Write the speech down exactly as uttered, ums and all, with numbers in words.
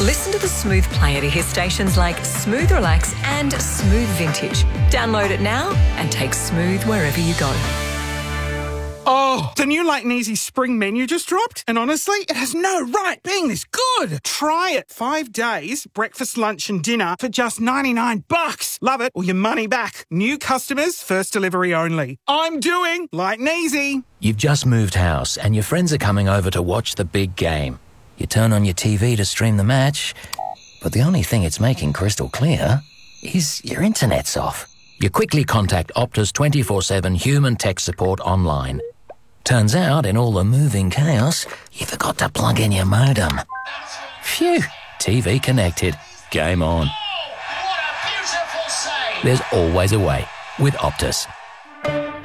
Listen to the Smooth player to hear stations like Smooth Relax and Smooth Vintage. Download it now and take Smooth wherever you go. Oh, the new Light and Easy spring menu just dropped, and honestly, it has no right being this good. Try it. Five days, breakfast, lunch and dinner for just ninety-nine bucks. Love it or your money back. New customers, first delivery only. I'm doing Light and Easy. You've just moved house and your friends are coming over to watch the big game. You turn on your T V to stream the match, but the only thing it's making crystal clear is your internet's off. You quickly contact Optus twenty-four seven human tech support online. Turns out, in all the moving chaos, you forgot to plug in your modem. Phew, T V connected. Game on. Oh, what a beautiful save! There's always a way with Optus.